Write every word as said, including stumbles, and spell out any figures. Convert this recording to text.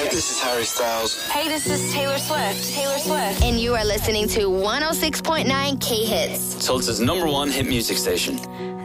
This is Harry Styles. Hey, this is Taylor Swift. Taylor Swift. And you are listening to one oh six point nine K-Hits. Tulsa's number one hit music station.